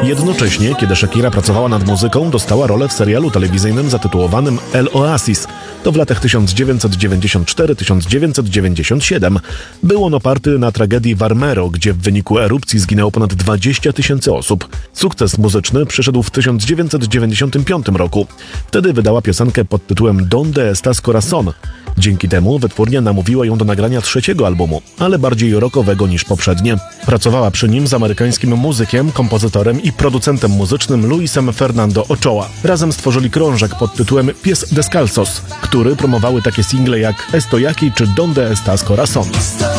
Jednocześnie, kiedy Shakira pracowała nad muzyką, dostała rolę w serialu telewizyjnym zatytułowanym El Oasis. To w latach 1994-1997. Był on oparty na tragedii Warmero, gdzie w wyniku erupcji zginęło ponad 20 000 osób. Sukces muzyczny przyszedł w 1995 roku. Wtedy wydała piosenkę pod tytułem Donde Estás Corazón. Dzięki temu wytwórnia namówiła ją do nagrania trzeciego albumu, ale bardziej rockowego niż poprzednie. Pracowała przy nim z amerykańskim muzykiem, kompozytorem i producentem muzycznym Luisem Fernando Ochoa. Razem stworzyli krążek pod tytułem Pies Descalzos, który promowały takie single jak Estoy Aquí czy Donde Estás Corazón.